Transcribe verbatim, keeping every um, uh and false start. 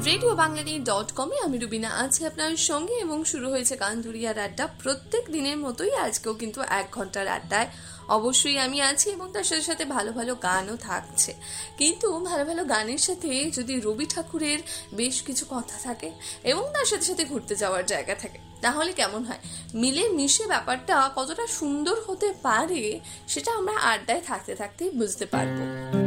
Radio Bangladesh dot কমে আমি রুবিনা আছি আপনার সঙ্গে এবং শুরু হয়েছে গানধুরিয়ার আড্ডা। প্রত্যেক দিনের মতোই আজকেও কিন্তু এক ঘন্টার আড্ডায় অবশ্যই আমি আছি এবং তার সাথে সাথে ভালো ভালো গানও থাকছে। কিন্তু ভালো ভালো গানের সাথে যদি রবি ঠাকুরের বেশ কিছু কথা থাকে এবং তার সাথে সাথে ঘুরতে যাওয়ার জায়গা থাকে তাহলে কেমন হয়, মিলে মিশে ব্যাপারটা কতটা সুন্দর হতে পারে সেটা আমরা আড্ডায় থাকতে থাকতেই বুঝতে পারবো।